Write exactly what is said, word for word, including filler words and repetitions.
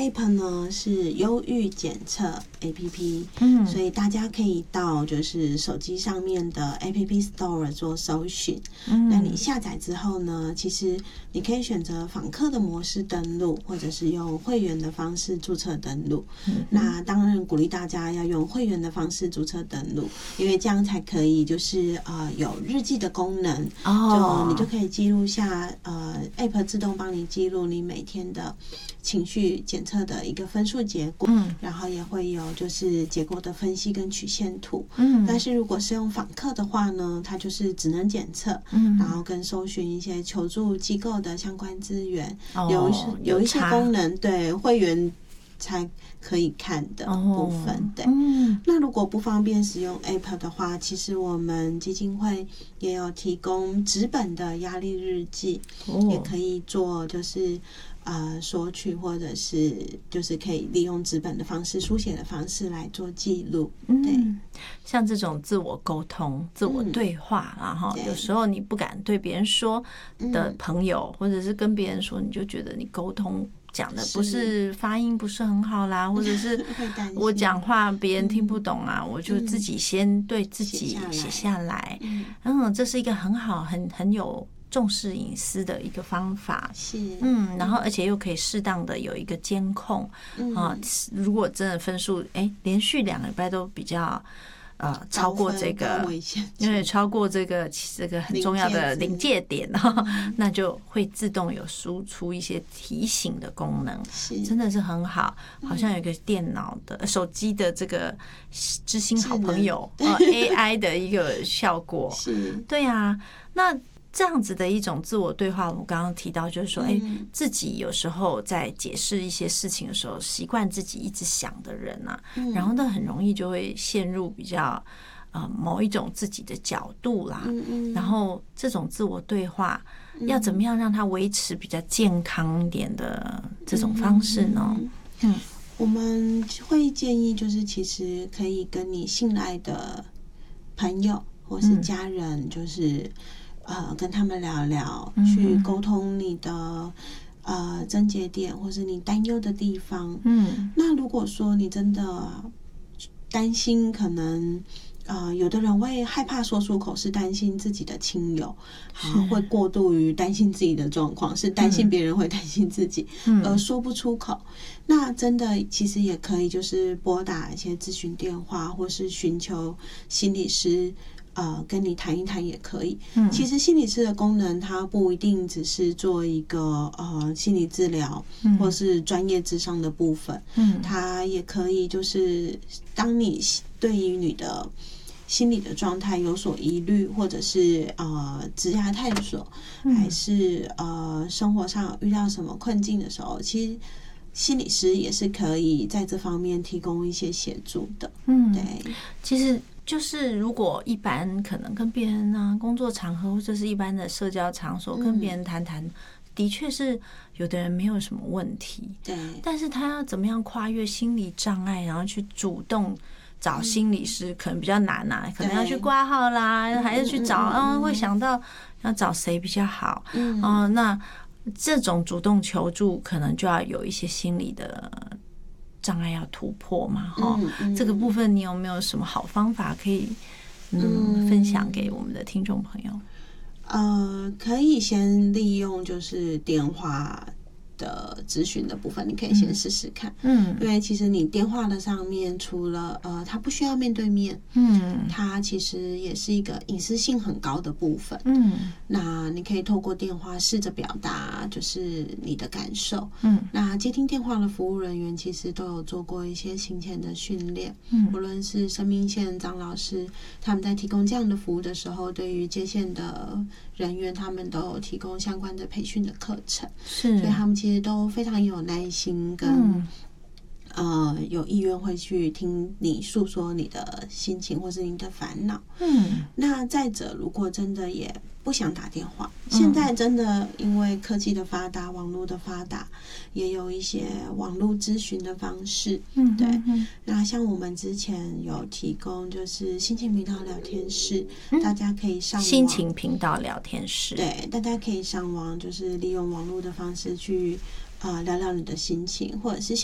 App 呢是忧郁检测 A P P，嗯，所以大家可以到就是手机上面的 A P P Store 做搜寻。嗯，那你下载之后呢，其实你可以选择访客的模式登录，或者是用会员的方式注册登录。嗯，那当然鼓励大家要用会员的方式注册登录，因为这样才可以就是呃有日记的功能。哦，就你就可以记录下呃 App 自动帮你记录你每天的情绪检测的一个分数结果，嗯，然后也会有就是结果的分析跟曲线图，嗯，但是如果是用访客的话呢，它就是只能检测，嗯，然后跟搜寻一些求助机构的相关资源，哦，有有一些功能对会员才可以看的部分，哦，对，嗯，那如果不方便使用 App 的话，其实我们基金会也有提供纸本的压力日记，哦，也可以做就是呃索取，或者是就是可以利用纸本的方式书写的方式来做记录。对，嗯， 像这种自我沟通自我对话，然后有时候你不敢对别人说的朋友，嗯，或者是跟别人说，你就觉得你沟通讲的不是发音不是很好啦，或者是我讲话别人听不懂啊，嗯，我就自己先对自己写下来，嗯，嗯，这是一个很好很很有重视隐私的一个方法， 是， 嗯，然后而且又可以适当的有一个监控，嗯，啊，如果真的分数哎连续两个礼拜都比较呃，超过这个，因为超过这个这个很重要的临界点，嗯，那就会自动有输出一些提醒的功能，真的是很好，好像有一个电脑的、手机的这个知心好朋友，呃 A I 的一个效果， 是， 对啊，那。这样子的一种自我对话，我刚刚提到就是说，哎，嗯，自己有时候在解释一些事情的时候，习惯自己一直想的人啊，嗯，然后呢，很容易就会陷入比较呃某一种自己的角度啦，嗯嗯，然后这种自我对话，嗯，要怎么样让它维持比较健康一点的这种方式呢？嗯， 嗯，我们会建议就是其实可以跟你信赖的朋友或是家人，就是。嗯呃，跟他们聊聊，去沟通你的呃症结点，或是你担忧的地方。嗯，那如果说你真的担心，可能呃，有的人会害怕说出口，是担心自己的亲友，啊，会过度于担心自己的状况，是担心别人会担心自己，嗯，而说不出口。那真的其实也可以，就是拨打一些咨询电话，或是寻求心理师。呃，跟你谈一谈也可以。嗯，其实心理师的功能，它不一定只是做一个呃心理治疗，嗯，或是专业咨商的部分。嗯，它也可以就是当你对于你的心理的状态有所疑虑，或者是呃职业探索，嗯，还是呃生活上遇到什么困境的时候，其实心理师也是可以在这方面提供一些协助的。嗯，对， 其实。就是如果一般可能跟别人啊工作场合或者是一般的社交场所跟别人谈谈，嗯，的确是有的人没有什么问题， 对， 但是他要怎么样跨越心理障碍，然后去主动找心理师，可能比较难啊，可能要去挂号啦，还是去找，啊，会想到要找谁比较好，嗯，呃，那这种主动求助可能就要有一些心理的。障碍要突破嘛，嗯嗯，这个部分你有没有什么好方法可以 嗯, 嗯分享给我们的听众朋友？ 呃，可以先利用就是电话的咨询的部分，你可以先试试看。嗯，因为其实你电话的上面，除了呃，它不需要面对面，嗯，它其实也是一个隐私性很高的部分。嗯，那你可以透过电话试着表达，就是你的感受。嗯，那接听电话的服务人员其实都有做过一些行前的训练。嗯，无论是生命线张老师，他们在提供这样的服务的时候，对于接线的人员，他们都有提供相关的培训的课程。是，所以他们其实都非常有耐心跟、嗯、呃有意愿会去听你诉说你的心情或是你的烦恼。嗯，那再者，如果真的也不想打电话，现在真的因为科技的发达，网络的发达，也有一些网络咨询的方式。嗯，对。嗯，那像我们之前有提供就是心情频道聊天室，嗯、大家可以上网心情频道聊天室， 对，大家可以上网，就是利用网络的方式去呃聊聊你的心情，或者是